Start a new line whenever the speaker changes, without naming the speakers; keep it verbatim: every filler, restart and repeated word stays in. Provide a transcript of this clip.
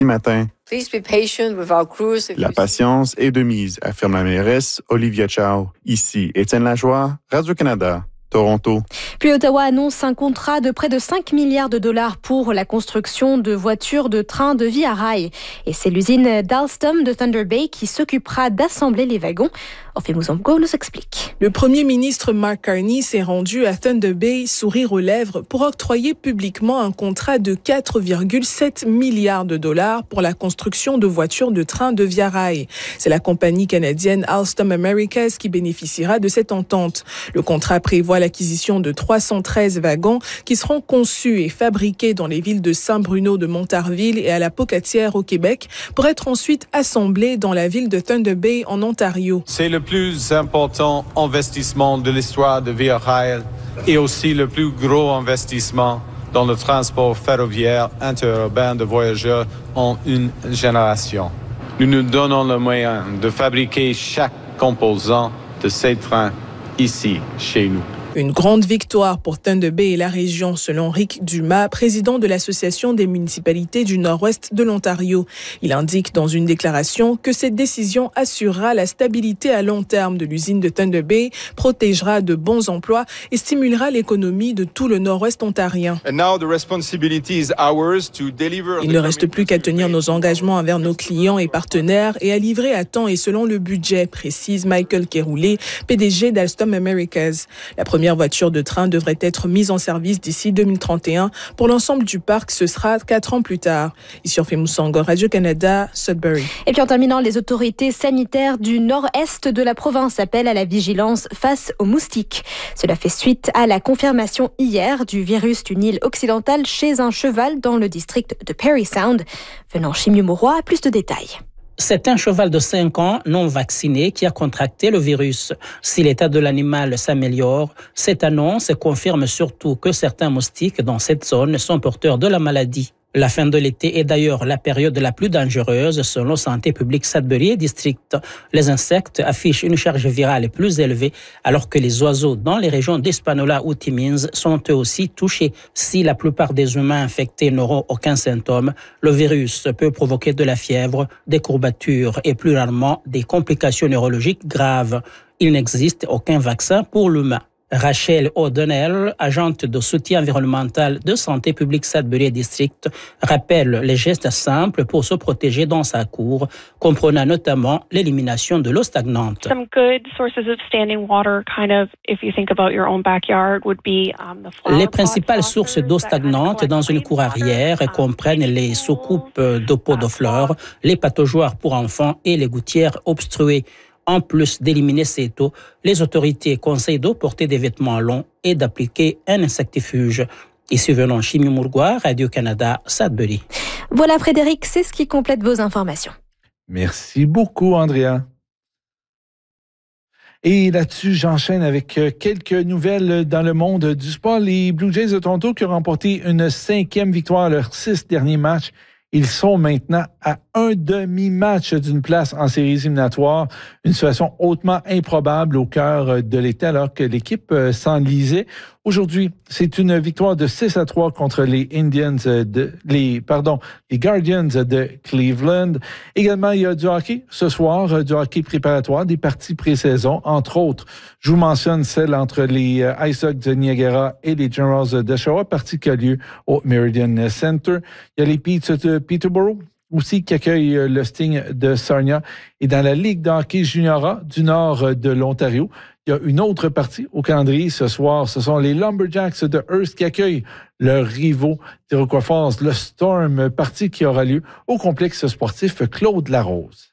matin.
Please be patient with our crews.
La patience est de mise, affirme la mairesse Olivia Chow. Ici, Étienne Lajoie, Radio-Canada. Toronto.
Puis Ottawa annonce un contrat de près de cinq milliards de dollars pour la construction de voitures de train de Via Rail. Et c'est l'usine d'Alstom de Thunder Bay qui s'occupera d'assembler les wagons. Orphée Mouzongo nous explique.
Le premier ministre Mark Carney s'est rendu à Thunder Bay, sourire aux lèvres, pour octroyer publiquement un contrat de quatre virgule sept milliards de dollars pour la construction de voitures de train de Via Rail. C'est la compagnie canadienne Alstom Americas qui bénéficiera de cette entente. Le contrat prévoit l'acquisition de trois cent treize wagons qui seront conçus et fabriqués dans les villes de Saint-Bruno de Montarville et à la Pocatière au Québec pour être ensuite assemblés dans la ville de Thunder Bay en Ontario.
C'est le plus important investissement de l'histoire de Via Rail et aussi le plus gros investissement dans le transport ferroviaire interurbain de voyageurs en une génération. Nous nous donnons le moyen de fabriquer chaque composant de ces trains ici, chez nous.
Une grande victoire pour Thunder Bay et la région, selon Rick Dumas, président de l'Association des municipalités du Nord-Ouest de l'Ontario. Il indique dans une déclaration que cette décision assurera la stabilité à long terme de l'usine de Thunder Bay, protégera de bons emplois et stimulera l'économie de tout le Nord-Ouest ontarien. Il ne reste plus qu'à tenir nos engagements envers nos clients et partenaires et à livrer à temps et selon le budget, précise Michael Kéroulé, P D G d'Alstom Americas. La La première voiture de train devrait être mise en service d'ici deux mille trente et un. Pour l'ensemble du parc, ce sera quatre ans plus tard. Ici, Orphée Mouzongo, Radio-Canada, Sudbury.
Et puis en terminant, les autorités sanitaires du nord-est de la province appellent à la vigilance face aux moustiques. Cela fait suite à la confirmation hier du virus d'une île occidentale chez un cheval dans le district de Parry Sound. Venant Chimio-Mauroy, plus de détails.
C'est un cheval de cinq ans non vacciné qui a contracté le virus. Si l'état de l'animal s'améliore, cette annonce confirme surtout que certains moustiques dans cette zone sont porteurs de la maladie. La fin de l'été est d'ailleurs la période la plus dangereuse selon Santé publique Sudbury District. Les insectes affichent une charge virale plus élevée alors que les oiseaux dans les régions d'Hispaniola ou Timmins sont eux aussi touchés. Si la plupart des humains infectés n'auront aucun symptôme, le virus peut provoquer de la fièvre, des courbatures et plus rarement des complications neurologiques graves. Il n'existe aucun vaccin pour l'humain. Rachel O'Donnell, agente de soutien environnemental de Santé publique Sudbury District, rappelle les gestes simples pour se protéger dans sa cour, comprenant notamment l'élimination de l'eau stagnante.
Some good sources of standing water, kind of, if you think about your own backyard, would be um, the flower
Les principales sources d'eau stagnante dans une cour arrière comprennent les soucoupes de pots de fleurs, les pataugeoires pour enfants et les gouttières obstruées. En plus d'éliminer cette eau, les autorités conseillent de porter des vêtements longs et d'appliquer un insectifuge. Ici venant Chimio-Mauroy, Radio-Canada, Sudbury.
Voilà Frédéric, c'est ce qui complète vos informations.
Merci beaucoup Andrea. Et là-dessus, j'enchaîne avec quelques nouvelles dans le monde du sport. Les Blue Jays de Toronto qui ont remporté une cinquième victoire à leurs six derniers matchs. Ils sont maintenant à un demi-match d'une place en séries éliminatoires. Une situation hautement improbable au cœur de l'été alors que l'équipe s'enlisait. Aujourd'hui, c'est une victoire de six à trois contre les Indians de, les, pardon, les Guardians de Cleveland. Également, il y a du hockey ce soir, du hockey préparatoire, des parties pré-saison, entre autres. Je vous mentionne celle entre les Ice Dogs de Niagara et les Generals d'Oshawa, partie qui a lieu au Meridian Center. Il y a les Petes de Peterborough aussi qui accueillent le Sting de Sarnia. Et dans la Ligue de hockey juniora du nord de l'Ontario, il y a une autre partie au calendrier ce soir. Ce sont les Lumberjacks de Hearst qui accueillent leurs rivaux d'Iroquois Falls, le Storm, partie qui aura lieu au complexe sportif Claude Larose.